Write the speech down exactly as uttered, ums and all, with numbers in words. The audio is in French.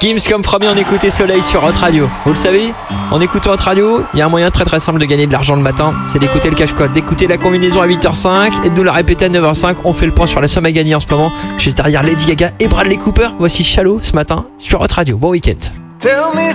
Gims, comme promis, on écoutait Soleil sur Hot Radio. Vous le savez, en écoutant Hot Radio, il y a un moyen très très simple de gagner de l'argent le matin. C'est d'écouter le cache-code, d'écouter la combinaison à huit heures cinq et de nous la répéter à neuf heures cinq. On fait le point sur la somme à gagner en ce moment. Juste derrière Lady Gaga et Bradley Cooper. Voici Shallow ce matin sur Hot Radio. Bon week-end.